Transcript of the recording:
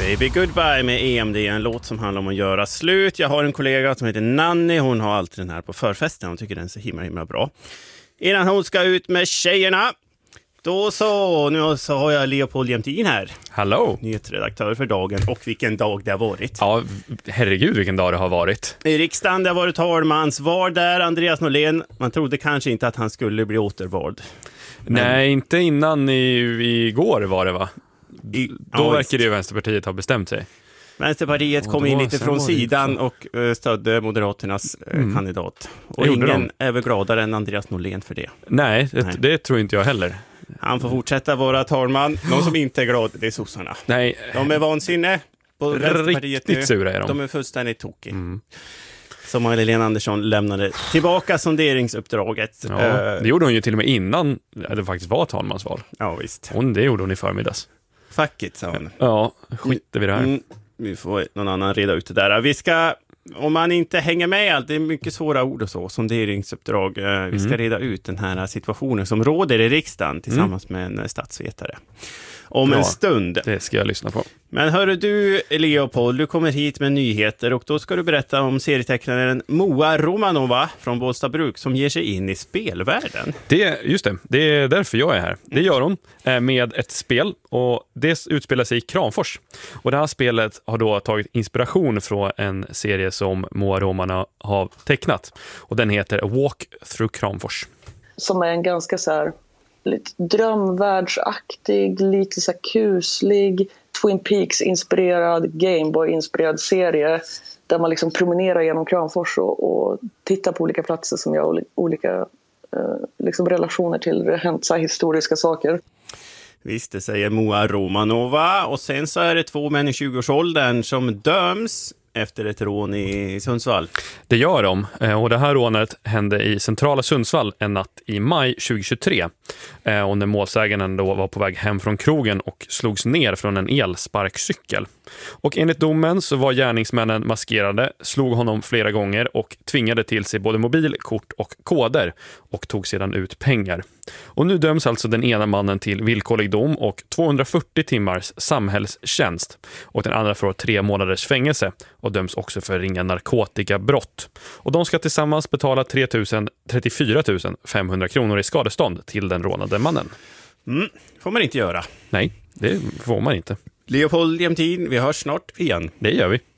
Baby Goodbye med EMD, en låt som handlar om att göra slut. Jag har en kollega som heter Nanny, hon har alltid den här på förfesten. Hon tycker den är så himla bra. Innan hon ska ut med tjejerna, då så, nu så har jag Leopold Jämtin här. Hallå! Nyhetsredaktör för dagen, och vilken dag det har varit. Ja, herregud vilken dag det har varit. I riksdagen det har varit talmansval där, Andreas Norlén. Man trodde kanske inte att han skulle bli återvald. Nej, inte innan igår var det, va? Då verkar det ju Vänsterpartiet ha bestämt sig. Vänsterpartiet kom in lite från sidan och stödde Moderaternas kandidat. Och ingen är väl gladare än Andreas Norlén för det. Nej, det tror inte jag heller. Han får fortsätta vara talman. De som inte är glada, det är sossarna. Nej. De är vansinne. Riktigt sura är de. De är fullständigt tokiga. Som Magdalena Andersson lämnade tillbaka sonderingsuppdraget. Ja, det gjorde hon ju till och med innan det faktiskt var talmansval. Ja, visst. Det gjorde hon i förmiddags. Facket, sa hon. Ja, skiter vi det här. Vi får någon annan reda ut det där. Vi ska, om man inte hänger med allt, det är mycket svåra ord och så, sonderingsuppdrag. Vi ska reda ut den här situationen som råder i riksdagen tillsammans med en statsvetare. Om en stund. Det ska jag lyssna på. Men hörru du, Leopold, du kommer hit med nyheter och då ska du berätta om serietecknaren Moa Romanova från Bollstabruk som ger sig in i spelvärlden. Just det. Det är därför jag är här. Det gör hon med ett spel och det utspelar sig i Kramfors. Och det här spelet har då tagit inspiration från en serie som Moa Romanova har tecknat. Och den heter Walk Through Kramfors. Som är en ganska så här lite drömvärldsaktig, lite så här kuslig, Twin Peaks-inspirerad, Gameboy-inspirerad serie där man liksom promenerar genom Kramfors och tittar på olika platser som gör olika liksom relationer till hänt historiska saker. Visst, det säger Moa Romanova. Och sen så är det 2 män i 20-årsåldern som döms efter ett rån i Sundsvall. Det gör de. Och det här rånet hände i centrala Sundsvall en natt i maj 2023. Och när målsäganden då var på väg hem från krogen och slogs ner från en elsparkcykel. Och enligt domen så var gärningsmännen maskerade, slog honom flera gånger och tvingade till sig både mobil, kort och koder och tog sedan ut pengar. Och nu döms alltså den ena mannen till villkorlig dom och 240 timmars samhällstjänst. Och den andra får 3 månaders fängelse och döms också för ringa narkotikabrott. Och de ska tillsammans betala 34 500 kronor i skadestånd till den rånade mannen. Får man inte göra. Nej, det får man inte. Leopold Jämtin, vi hörs snart igen. Det gör vi.